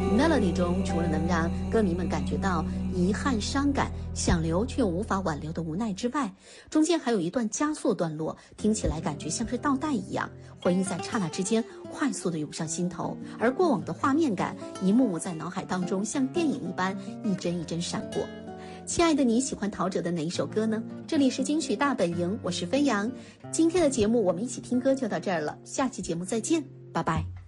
melody 中除了能让歌迷们感觉到遗憾伤感，想留却又无法挽留的无奈之外，中间还有一段加速段落，听起来感觉像是倒带一样，回忆在刹那之间快速地涌上心头，而过往的画面感一幕幕在脑海当中像电影一般一帧一帧闪过。亲爱的，你喜欢陶喆的哪一首歌呢？这里是金曲大本营，我是飞扬。今天的节目我们一起听歌就到这儿了，下期节目再见，拜拜。